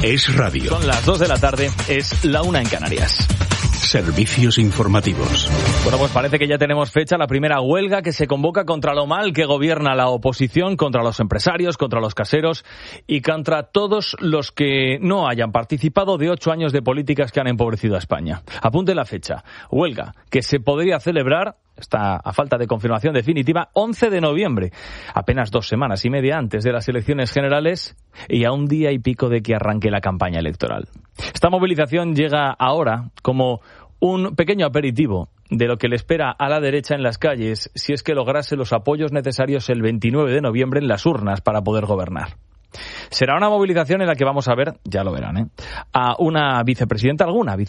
Es radio. Son las 2 de la tarde, es la 1 en Canarias. Servicios informativos. Bueno, pues parece que ya tenemos fecha, la primera huelga que se convoca contra lo mal que gobierna la oposición, contra los empresarios, contra los caseros y contra todos los que no hayan participado de 8 años de políticas que han empobrecido a España. Apunte la fecha. Huelga que se podría celebrar, está a falta de confirmación definitiva, 11 de noviembre, apenas 2 semanas y media antes de las elecciones generales y a un día y pico de que arranque la campaña electoral. Esta movilización llega ahora como un pequeño aperitivo de lo que le espera a la derecha en las calles si es que lograse los apoyos necesarios el 29 de noviembre en las urnas para poder gobernar. Será una movilización en la que vamos a ver, ya lo verán, a una vicepresidenta,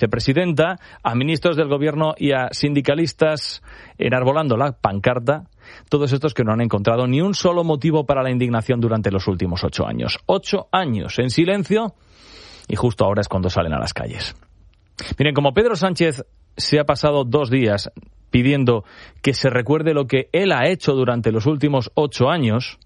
a ministros del gobierno y a sindicalistas enarbolando la pancarta, todos estos que no han encontrado ni un solo motivo para la indignación durante los últimos 8 años. 8 años en silencio y justo ahora es cuando salen a las calles. Miren, como Pedro Sánchez se ha pasado 2 días pidiendo que se recuerde lo que él ha hecho durante los últimos 8 años,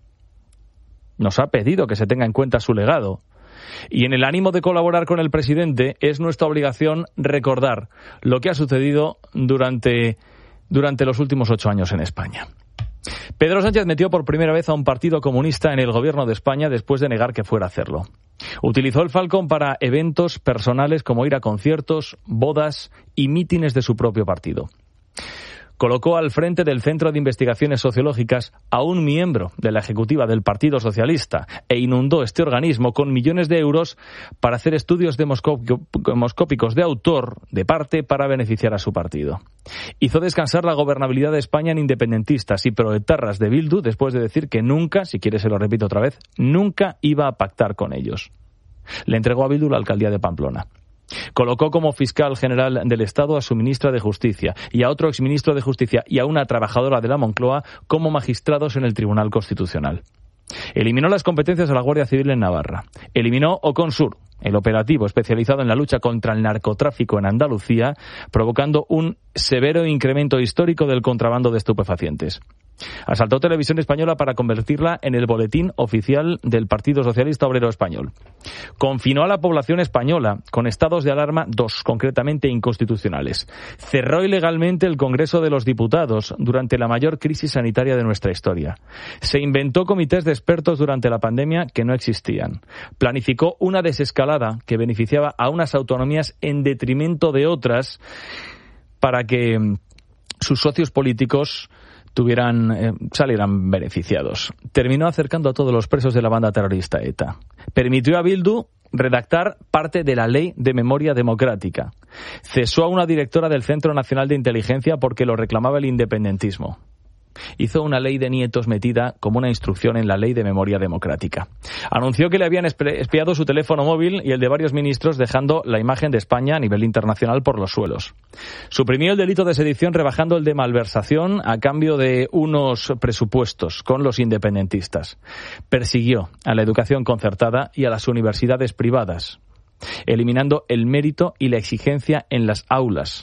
nos ha pedido que se tenga en cuenta su legado. Y en el ánimo de colaborar con el presidente, es nuestra obligación recordar lo que ha sucedido durante los últimos 8 años en España. Pedro Sánchez metió por primera vez a un partido comunista en el gobierno de España después de negar que fuera a hacerlo. Utilizó el Falcon para eventos personales como ir a conciertos, bodas y mítines de su propio partido. Colocó al frente del Centro de Investigaciones Sociológicas a un miembro de la ejecutiva del Partido Socialista e inundó este organismo con millones de euros para hacer estudios demoscópicos de autor, de parte, para beneficiar a su partido. Hizo descansar la gobernabilidad de España en independentistas y proetarras de Bildu después de decir que nunca, si quiere se lo repito otra vez, nunca iba a pactar con ellos. Le entregó a Bildu la alcaldía de Pamplona. Colocó como fiscal general del Estado a su ministra de Justicia y a otro exministro de Justicia y a una trabajadora de la Moncloa como magistrados en el Tribunal Constitucional. Eliminó las competencias de la Guardia Civil en Navarra. Eliminó Oconsur, el operativo especializado en la lucha contra el narcotráfico en Andalucía, provocando un severo incremento histórico del contrabando de estupefacientes. Asaltó Televisión Española para convertirla en el boletín oficial del Partido Socialista Obrero Español. Confinó a la población española con estados de alarma, 2 concretamente inconstitucionales. Cerró ilegalmente el Congreso de los Diputados durante la mayor crisis sanitaria de nuestra historia. Se inventó comités de expertos durante la pandemia que no existían. Planificó una desescalada que beneficiaba a unas autonomías en detrimento de otras para que sus socios políticos salieran beneficiados. Terminó acercando a todos los presos de la banda terrorista ETA. Permitió a Bildu redactar parte de la Ley de Memoria Democrática. Cesó a una directora del Centro Nacional de Inteligencia porque lo reclamaba el independentismo. Hizo una ley de nietos metida como una instrucción en la Ley de Memoria Democrática. Anunció que le habían espiado su teléfono móvil y el de varios ministros, dejando la imagen de España a nivel internacional por los suelos. Suprimió el delito de sedición rebajando el de malversación a cambio de unos presupuestos con los independentistas. Persiguió a la educación concertada y a las universidades privadas, eliminando el mérito y la exigencia en las aulas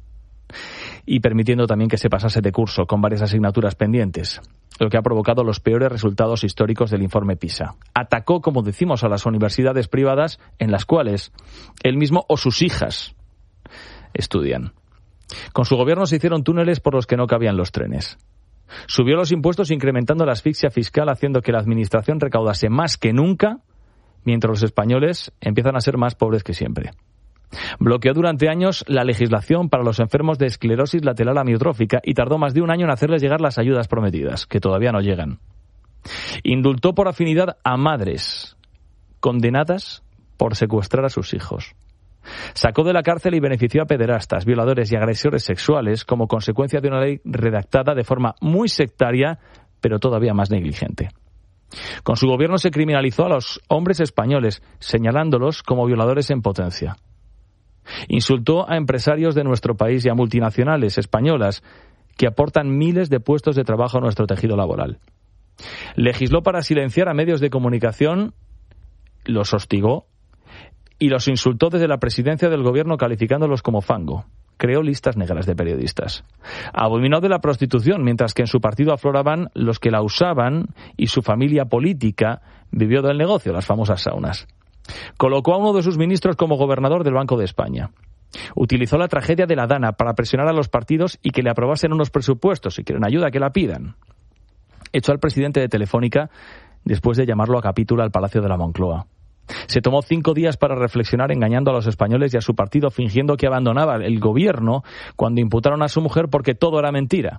y permitiendo también que se pasase de curso con varias asignaturas pendientes, lo que ha provocado los peores resultados históricos del informe PISA. Atacó, como decimos, a las universidades privadas en las cuales él mismo o sus hijas estudian. Con su gobierno se hicieron túneles por los que no cabían los trenes. Subió los impuestos incrementando la asfixia fiscal, haciendo que la administración recaudase más que nunca, mientras los españoles empiezan a ser más pobres que siempre. Bloqueó durante años la legislación para los enfermos de esclerosis lateral amiotrófica y tardó más de un año en hacerles llegar las ayudas prometidas, que todavía no llegan. Indultó por afinidad a madres condenadas por secuestrar a sus hijos. Sacó de la cárcel y benefició a pederastas, violadores y agresores sexuales como consecuencia de una ley redactada de forma muy sectaria, pero todavía más negligente. Con su gobierno se criminalizó a los hombres españoles, señalándolos como violadores en potencia. Insultó a empresarios de nuestro país y a multinacionales españolas que aportan miles de puestos de trabajo a nuestro tejido laboral. Legisló para silenciar a medios de comunicación, los hostigó y los insultó desde la presidencia del gobierno calificándolos como fango. Creó listas negras de periodistas. Abominó de la prostitución, mientras que en su partido afloraban los que la usaban y su familia política vivió del negocio, las famosas saunas. Colocó a uno de sus ministros como gobernador del Banco de España. Utilizó la tragedia de la Dana para presionar a los partidos y que le aprobasen unos presupuestos. Si quieren ayuda, que la pidan. Echó al presidente de Telefónica después de llamarlo a capítulo al Palacio de la Moncloa. Se tomó 5 días para reflexionar, engañando a los españoles y a su partido, fingiendo que abandonaba el gobierno cuando imputaron a su mujer porque todo era mentira.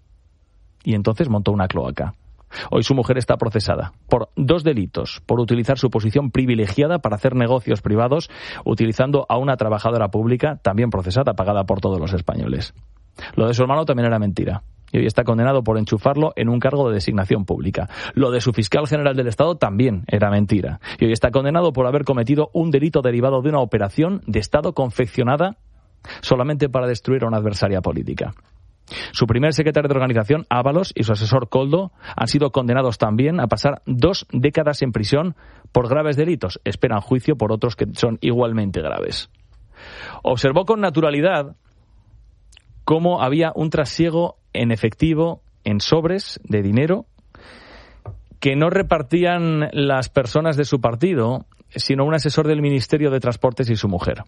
Y entonces montó una cloaca. Hoy su mujer está procesada por 2 delitos: por utilizar su posición privilegiada para hacer negocios privados, utilizando a una trabajadora pública, también procesada, pagada por todos los españoles. Lo de su hermano también era mentira. Y hoy está condenado por enchufarlo en un cargo de designación pública. Lo de su fiscal general del Estado también era mentira. Y hoy está condenado por haber cometido un delito derivado de una operación de Estado confeccionada solamente para destruir a una adversaria política. Su primer secretario de organización, Ábalos, y su asesor, Koldo, han sido condenados también a pasar 2 décadas en prisión por graves delitos. Esperan juicio por otros que son igualmente graves. Observó con naturalidad cómo había un trasiego en efectivo, en sobres de dinero, que no repartían las personas de su partido, sino un asesor del Ministerio de Transportes y su mujer.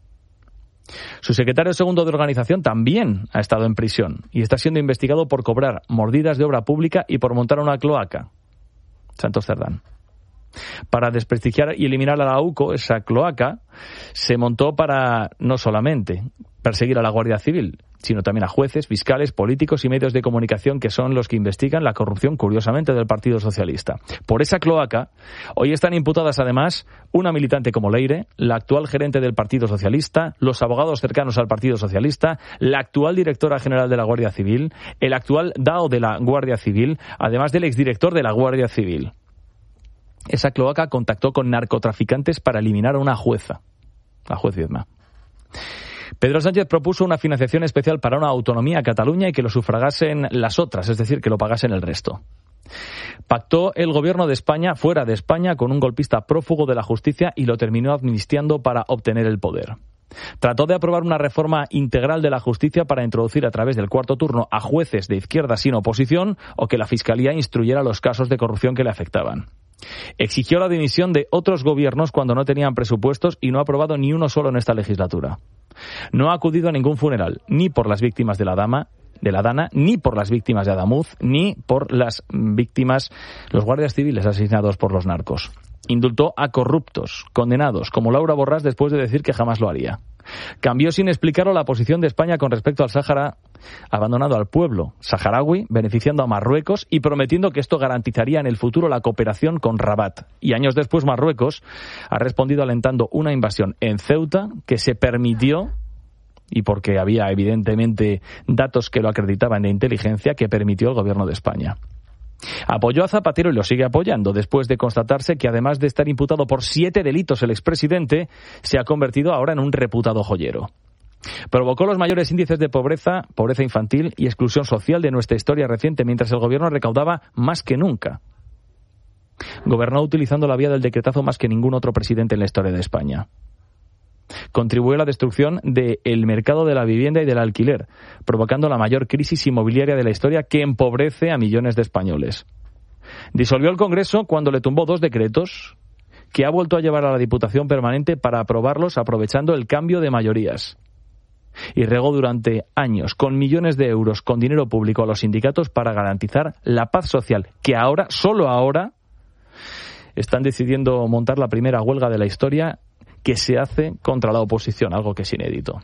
Su secretario segundo de organización también ha estado en prisión y está siendo investigado por cobrar mordidas de obra pública y por montar una cloaca. Santos Cerdán. Para desprestigiar y eliminar a la UCO, esa cloaca se montó para no solamente perseguir a la Guardia Civil, sino también a jueces, fiscales, políticos y medios de comunicación, que son los que investigan la corrupción, curiosamente, del Partido Socialista. Por esa cloaca, hoy están imputadas además una militante como Leire, la actual gerente del Partido Socialista, los abogados cercanos al Partido Socialista, la actual directora general de la Guardia Civil, el actual DAO de la Guardia Civil, además del exdirector de la Guardia Civil. Esa cloaca contactó con narcotraficantes para eliminar a una jueza, la juez Viedma. Pedro Sánchez propuso una financiación especial para una autonomía a Cataluña y que lo sufragasen las otras, es decir, que lo pagasen el resto. Pactó el gobierno de España fuera de España con un golpista prófugo de la justicia y lo terminó amnistiando para obtener el poder. Trató de aprobar una reforma integral de la justicia para introducir a través del cuarto turno a jueces de izquierda sin oposición o que la Fiscalía instruyera los casos de corrupción que le afectaban. Exigió la dimisión de otros gobiernos cuando no tenían presupuestos y no ha aprobado ni uno solo en esta legislatura. No ha acudido a ningún funeral, ni por las víctimas de la Dana, ni por las víctimas de Adamuz, ni por las víctimas, los guardias civiles asesinados por los narcos. Indultó a corruptos, condenados, como Laura Borràs, después de decir que jamás lo haría. Cambió sin explicarlo la posición de España con respecto al Sáhara, abandonado al pueblo saharaui, beneficiando a Marruecos y prometiendo que esto garantizaría en el futuro la cooperación con Rabat. Y años después Marruecos ha respondido alentando una invasión en Ceuta que se permitió, y porque había evidentemente datos que lo acreditaban de inteligencia, que permitió el gobierno de España. Apoyó a Zapatero y lo sigue apoyando, después de constatarse que además de estar imputado por 7 delitos el expresidente, se ha convertido ahora en un reputado joyero. Provocó los mayores índices de pobreza infantil y exclusión social de nuestra historia reciente, mientras el gobierno recaudaba más que nunca. Gobernó utilizando la vía del decretazo más que ningún otro presidente en la historia de España. Contribuyó a la destrucción del mercado de la vivienda y del alquiler, provocando la mayor crisis inmobiliaria de la historia que empobrece a millones de españoles. Disolvió el Congreso cuando le tumbó 2 decretos que ha vuelto a llevar a la Diputación Permanente para aprobarlos aprovechando el cambio de mayorías. Y regó durante años con millones de euros con dinero público a los sindicatos para garantizar la paz social, que ahora, solo ahora, están decidiendo montar la primera huelga de la historia que se hace contra la oposición, algo que es inédito.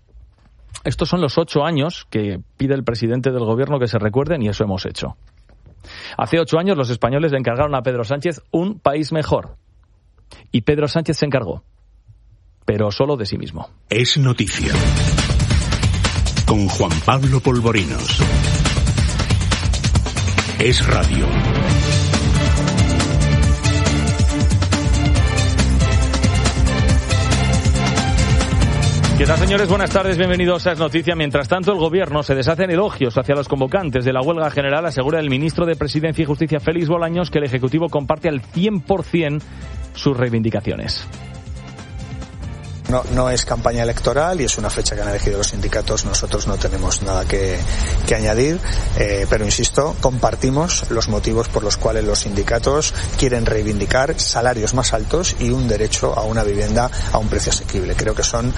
Estos son los 8 años que pide el presidente del gobierno que se recuerden, y eso hemos hecho. Hace 8 años los españoles le encargaron a Pedro Sánchez un país mejor. Y Pedro Sánchez se encargó, pero solo de sí mismo. Es noticia. Con Juan Pablo Polvorinos. Es radio. ¿Qué tal, señores? Buenas tardes, bienvenidos a Es Noticia. Mientras tanto, el gobierno se deshace en elogios hacia los convocantes de la huelga general. Asegura el ministro de Presidencia y Justicia, Félix Bolaños, que el Ejecutivo comparte al 100% sus reivindicaciones. No es campaña electoral y es una fecha que han elegido los sindicatos. Nosotros no tenemos nada que añadir, pero insisto, compartimos los motivos por los cuales los sindicatos quieren reivindicar salarios más altos y un derecho a una vivienda a un precio asequible. Creo que son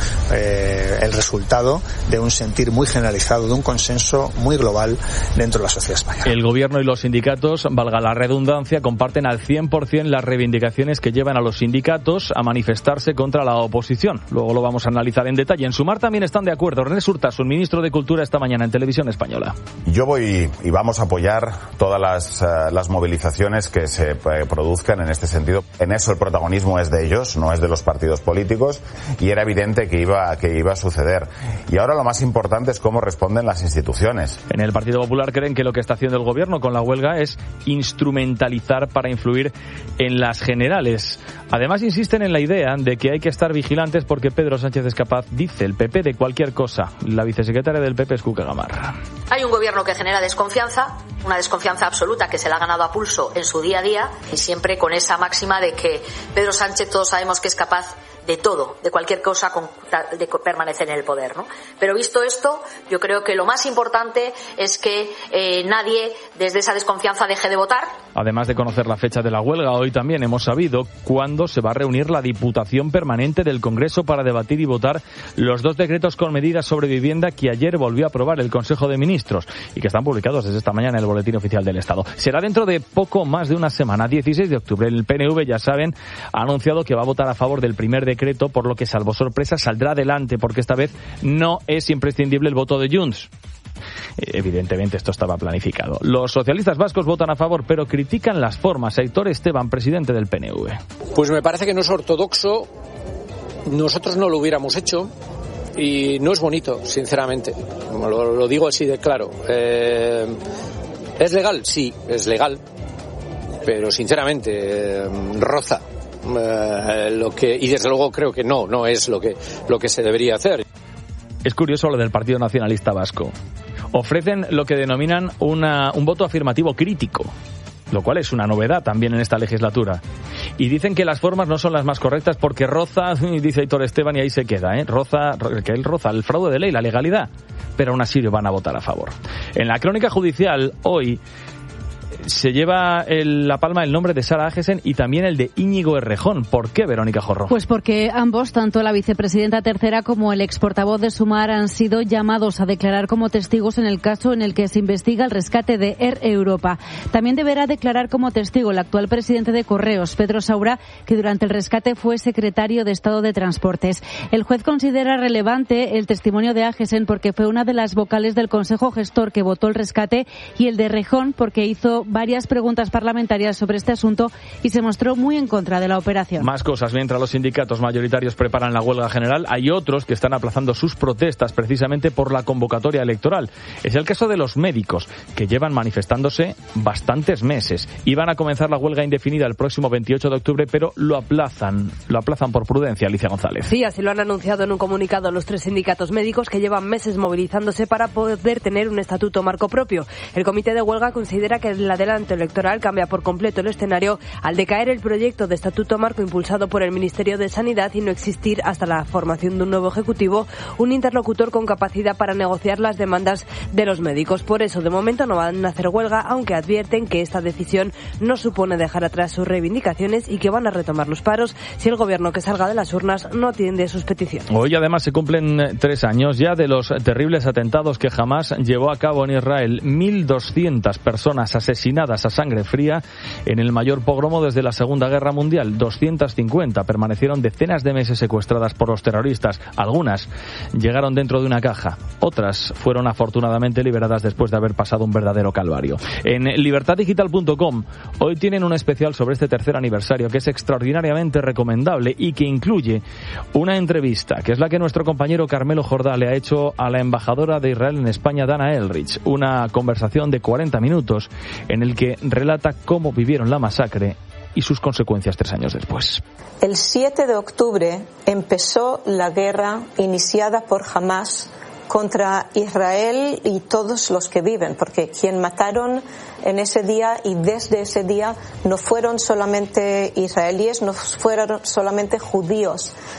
el resultado de un sentir muy generalizado, de un consenso muy global dentro de la sociedad española. El gobierno y los sindicatos, valga la redundancia, comparten al 100% las reivindicaciones que llevan a los sindicatos a manifestarse contra la oposición. Luego lo vamos a analizar en detalle. En Sumar también están de acuerdo. René Urtasun, ministro de Cultura, esta mañana en Televisión Española. Yo voy y vamos a apoyar todas las movilizaciones que se produzcan en este sentido. En eso el protagonismo es de ellos, no es de los partidos políticos, y era evidente que iba a suceder. Y ahora lo más importante es cómo responden las instituciones. En el Partido Popular creen que lo que está haciendo el gobierno con la huelga es instrumentalizar para influir en las generales. Además insisten en la idea de que hay que estar vigilantes porque Pedro Sánchez es capaz, dice el PP, de cualquier cosa. La vicesecretaria del PP es Cuca Gamarra. Hay un gobierno que genera desconfianza, una desconfianza absoluta que se la ha ganado a pulso en su día a día y siempre con esa máxima de que Pedro Sánchez todos sabemos que es capaz de todo, de cualquier cosa con de permanecer en el poder, ¿no? Pero visto esto, yo creo que lo más importante es que nadie desde esa desconfianza deje de votar. Además de conocer la fecha de la huelga, hoy también hemos sabido cuándo se va a reunir la Diputación Permanente del Congreso para debatir y votar los 2 decretos con medidas sobre vivienda que ayer volvió a aprobar el Consejo de Ministros y que están publicados desde esta mañana en el Boletín Oficial del Estado. Será dentro de poco más de una semana, 16 de octubre. El PNV, ya saben, ha anunciado que va a votar a favor del primer decreto, por lo que, salvo sorpresa, saldrá adelante, porque esta vez no es imprescindible el voto de Junts. Evidentemente esto estaba planificado. Los socialistas vascos votan a favor, pero critican las formas. Aitor Esteban, presidente del PNV. Pues me parece que no es ortodoxo. Nosotros no lo hubiéramos hecho y no es bonito, sinceramente. Lo digo así de claro. ¿Es legal? Sí, es legal. Pero sinceramente roza y desde luego creo que no es lo que se debería hacer. Es curioso lo del Partido Nacionalista Vasco. Ofrecen lo que denominan un voto afirmativo crítico, lo cual es una novedad también en esta legislatura. Y dicen que las formas no son las más correctas porque roza, dice Aitor Esteban, y ahí se queda, roza el fraude de ley, la legalidad, pero aún así van a votar a favor. En la crónica judicial, hoy, se lleva la palma el nombre de Sara Agesen y también el de Íñigo Errejón. ¿Por qué, Verónica Jorro? Pues porque ambos, tanto la vicepresidenta tercera como el exportavoz de Sumar, han sido llamados a declarar como testigos en el caso en el que se investiga el rescate de Air Europa. También deberá declarar como testigo el actual presidente de Correos, Pedro Saura, que durante el rescate fue secretario de Estado de Transportes. El juez considera relevante el testimonio de Agesen porque fue una de las vocales del Consejo Gestor que votó el rescate, y el de Errejón porque hizo varias preguntas parlamentarias sobre este asunto y se mostró muy en contra de la operación. Más cosas. Mientras los sindicatos mayoritarios preparan la huelga general, hay otros que están aplazando sus protestas precisamente por la convocatoria electoral. Es el caso de los médicos, que llevan manifestándose bastantes meses. Iban a comenzar la huelga indefinida el próximo 28 de octubre, pero lo aplazan por prudencia. Alicia González. Sí, así lo han anunciado en un comunicado los 3 sindicatos médicos que llevan meses movilizándose para poder tener un estatuto marco propio. El comité de huelga considera que el adelanto electoral cambia por completo el escenario al decaer el proyecto de estatuto marco impulsado por el Ministerio de Sanidad y no existir, hasta la formación de un nuevo ejecutivo, un interlocutor con capacidad para negociar las demandas de los médicos. Por eso, de momento, no van a hacer huelga, aunque advierten que esta decisión no supone dejar atrás sus reivindicaciones y que van a retomar los paros si el gobierno que salga de las urnas no atiende sus peticiones. Hoy, además, se cumplen 3 años ya de los terribles atentados que Hamás llevó a cabo en Israel. 1.200 personas asesinadas a sangre fría en el mayor pogromo desde la Segunda Guerra Mundial. 250 permanecieron decenas de meses secuestradas por los terroristas. Algunas llegaron dentro de una caja. Otras fueron afortunadamente liberadas después de haber pasado un verdadero calvario. En libertaddigital.com hoy tienen un especial sobre este tercer aniversario que es extraordinariamente recomendable y que incluye una entrevista, que es la que nuestro compañero Carmelo Jordá le ha hecho a la embajadora de Israel en España, Dana Elrich. Una conversación de 40 minutos en el que relata cómo vivieron la masacre y sus consecuencias 3 años después. El 7 de octubre empezó la guerra iniciada por Hamás contra Israel y todos los que viven, porque quien mataron en ese día y desde ese día no fueron solamente israelíes, no fueron solamente judíos.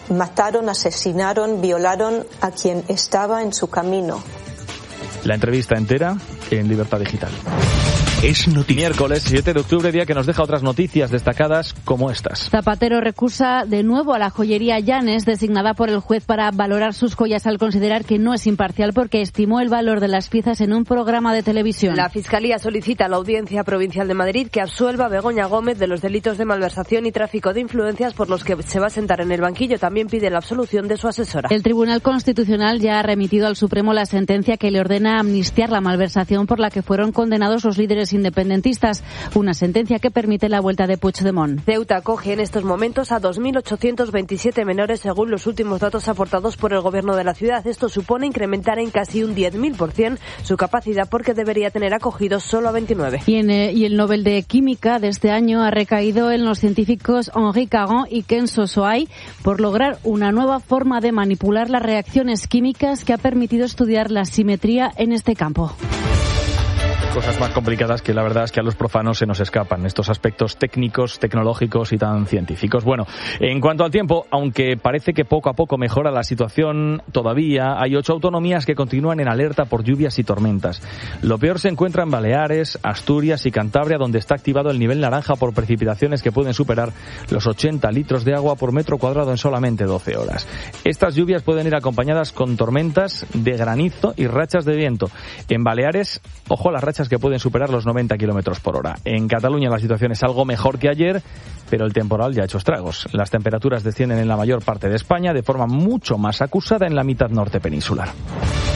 mataron, asesinaron, violaron a quien estaba en su camino. La entrevista entera en Libertad Digital. Es noticia. Miércoles 7 de octubre, día que nos deja otras noticias destacadas como estas. Zapatero recusa de nuevo a la joyería Llanes, designada por el juez para valorar sus joyas al considerar que no es imparcial porque estimó el valor de las piezas en un programa de televisión. La Fiscalía solicita a la Audiencia Provincial de Madrid que absuelva a Begoña Gómez de los delitos de malversación y tráfico de influencias por los que se va a sentar en el banquillo. También pide la absolución de su asesora. El Tribunal Constitucional ya ha remitido al Supremo la sentencia que le ordena amnistiar la malversación por la que fueron condenados los líderes independentistas, una sentencia que permite la vuelta de Puigdemont. Ceuta acoge en estos momentos a 2.827 menores según los últimos datos aportados por el gobierno de la ciudad. Esto supone incrementar en casi un 10.000% su capacidad porque debería tener acogidos solo a 29. Y el Nobel de Química de este año ha recaído en los científicos Henri Caron y Ken Sosoai por lograr una nueva forma de manipular las reacciones químicas que ha permitido estudiar la simetría en este campo. Cosas más complicadas que la verdad es que a los profanos se nos escapan, estos aspectos técnicos, tecnológicos y tan científicos. Bueno, en cuanto al tiempo, aunque parece que poco a poco mejora la situación, todavía hay 8 autonomías que continúan en alerta por lluvias y tormentas. Lo peor se encuentra en Baleares, Asturias y Cantabria, donde está activado el nivel naranja por precipitaciones que pueden superar los 80 litros de agua por metro cuadrado en solamente 12 horas. Estas lluvias pueden ir acompañadas con tormentas de granizo y rachas de viento. En Baleares, ojo a las rachas que pueden superar los 90 kilómetros por hora. En Cataluña la situación es algo mejor que ayer, pero el temporal ya ha hecho estragos. Las temperaturas descienden en la mayor parte de España de forma mucho más acusada en la mitad norte peninsular.